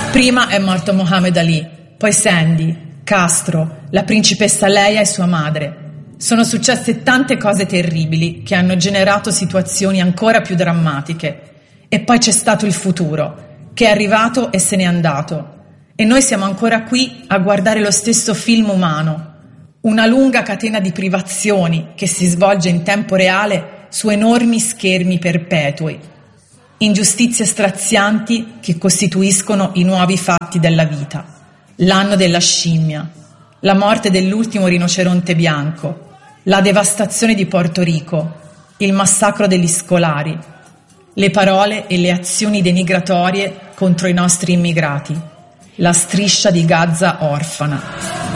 Prima è morto Muhammad Ali, poi Sandy, Castro, la principessa Leia e sua madre. Sono successe tante cose terribili che hanno generato situazioni ancora più drammatiche. E poi c'è stato il futuro, che è arrivato e se n'è andato. E noi siamo ancora qui a guardare lo stesso film umano. Una lunga catena di privazioni che si svolge in tempo reale su enormi schermi perpetui. Ingiustizie strazianti che costituiscono i nuovi fatti della vita. L'anno della scimmia, la morte dell'ultimo rinoceronte bianco, la devastazione di Porto Rico, il massacro degli scolari, le parole e le azioni denigratorie contro i nostri immigrati, la striscia di Gaza orfana.